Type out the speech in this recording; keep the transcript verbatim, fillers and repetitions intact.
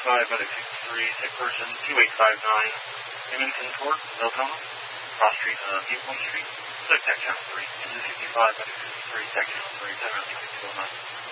five, medic sixty-three, sick person two eight five nine, Remington Court, Deltona, cross street, uh, Viewpoint Street, subject channel three, engine sixty-five, medic sixty-three, tech channel three, ten round twenty-two oh nine.